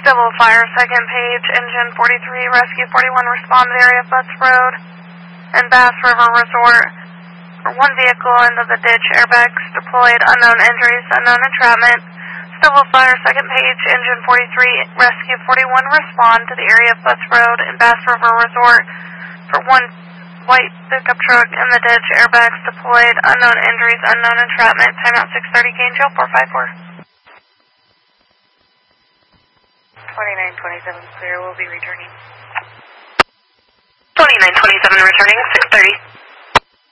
Double fire, second page, engine 43, rescue 41, respond to the area of Butts Road and Bass River Resort. For one vehicle into the ditch, airbags deployed, unknown injuries, unknown entrapment. Double fire, second page, engine 43, rescue 41, respond to the area of Butts Road and Bass River Resort. For one white pickup truck in the ditch, airbags deployed, unknown injuries, unknown entrapment. Timeout 6:30, Gainesville 454. 2927 clear, we'll be returning. 2927 returning, 6:30.